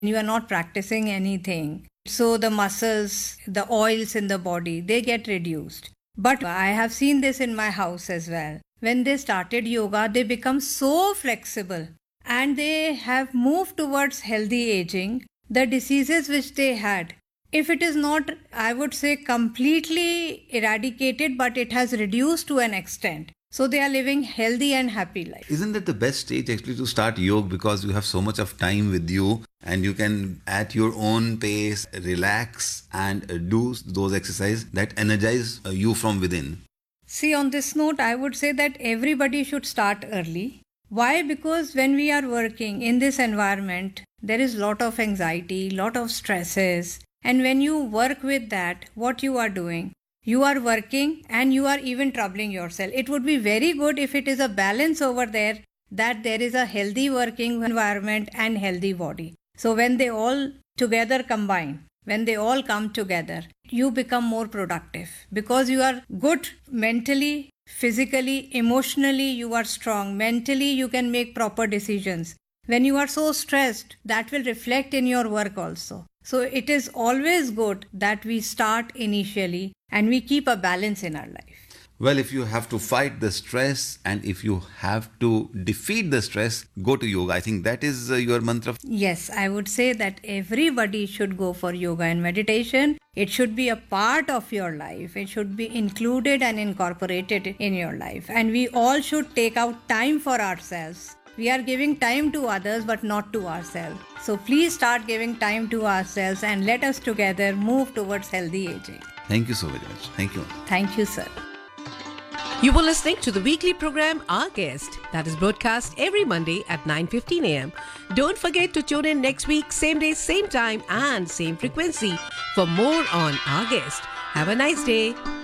you are not practicing anything. So the muscles, the oils in the body, they get reduced. But I have seen this in my house as well. When they started yoga, they become so flexible and they have moved towards healthy aging. The diseases which they had, if it is not, I would say, completely eradicated, but it has reduced to an extent. So they are living healthy and happy life. Isn't that the best stage actually to start yoga, because you have so much of time with you and you can at your own pace relax and do those exercises that energize you from within? See, on this note, I would say that everybody should start early. Why? Because when we are working in this environment, there is lot of anxiety, lot of stresses. And when you work with that, what you are doing? You are working and you are even troubling yourself. It would be very good if it is a balance over there, that there is a healthy working environment and healthy body. So when they all together combine, when they all come together, you become more productive because you are good mentally, physically, emotionally, you are strong. Mentally, you can make proper decisions. When you are so stressed, that will reflect in your work also. So it is always good that we start initially and we keep a balance in our life. Well, if you have to fight the stress and if you have to defeat the stress, go to yoga. I think that is your mantra. Yes, I would say that everybody should go for yoga and meditation. It should be a part of your life. It should be included and incorporated in your life. And we all should take out time for ourselves. We are giving time to others but not to ourselves. So please start giving time to ourselves and let us together move towards healthy aging. Thank you so very much. Thank you. Thank you, sir. You were listening to the weekly program Our Guest, that is broadcast every Monday at 9:15 a.m. Don't forget to tune in next week, same day, same time and same frequency for more on Our Guest. Have a nice day.